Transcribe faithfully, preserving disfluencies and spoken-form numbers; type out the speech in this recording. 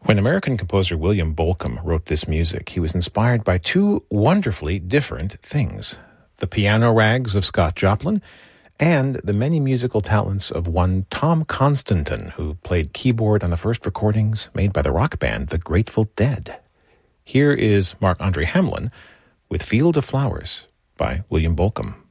When American composer William Bolcom wrote this music, he was inspired by two wonderfully different things: the piano rags of Scott Joplin and the many musical talents of one Tom Constantin, who played keyboard on the first recordings made by the rock band The Grateful Dead. Here is Marc-Andre Hamelin with Field of Flowers by William Bolcom.